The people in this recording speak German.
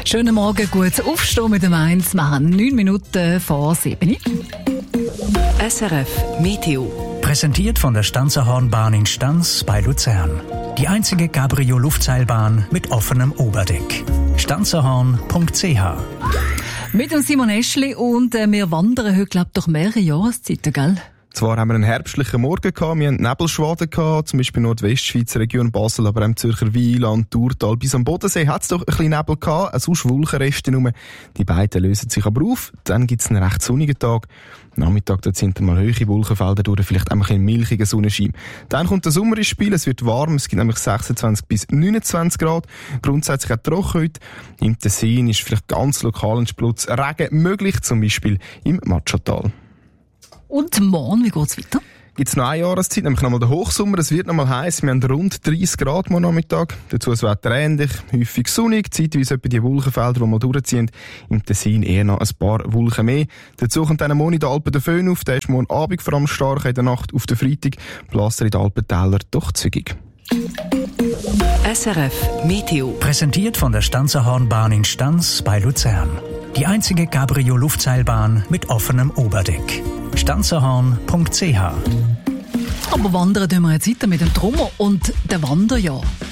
Schönen Morgen, gut aufstehen mit dem 1. Wir haben 9 Minuten vor 7. SRF Meteo. Präsentiert von der Stanzerhornbahn in Stanz bei Luzern. Die einzige Cabrio-Luftseilbahn mit offenem Oberdeck. stanzerhorn.ch. Mit dem Simon Eschli und wir wandern heute, glaube ich, durch mehrere Jahreszeiten, gell? Zwar haben wir einen herbstlichen Morgen gehabt, wir hatten Nebelschwaden gehabt, zum Beispiel Nordwestschweizer Region Basel, aber auch im Zürcher Wieland, Thurtal bis am Bodensee hat es doch ein bisschen Nebel gehabt, sonst Wolkenreste nur. Die beiden lösen sich aber auf, dann gibt es einen recht sonnigen Tag. Nachmittag, dort sind dann mal hohe Wolkenfelder durch, vielleicht auch ein bisschen milchiger Sonnenschein. Dann kommt der Sommer ins Spiel, es wird warm, es gibt nämlich 26 bis 29 Grad, grundsätzlich auch trocken heute. Im Tessin ist vielleicht ganz lokal ein Splutz Regen möglich, zum Beispiel im Matschatal. Und morgen, wie geht's weiter? Gibt es noch eine Jahreszeit, nämlich nochmal den Hochsommer. Es wird nochmal heiß. Wir haben rund 30 Grad morgen Nachmittag. Dazu das Wetter ähnlich, häufig sonnig, zeitweise etwa die Wolkenfelder, die mal durchziehen. Im Tessin eher noch ein paar Wolken mehr. Dazu kommt dann morgen in den Alpen der Föhn auf. Der ist morgen Abend vor allem stark, in der Nacht auf den Freitag. Bläst in den Alpentäler doch zügig. SRF Meteo. Präsentiert von der Stanzerhornbahn in Stanz bei Luzern. Die einzige Cabrio-Luftseilbahn mit offenem Oberdeck. stanzerhorn.ch. Aber wandern tun wir jetzt weiter mit dem Trommer und dem Wanderjahr.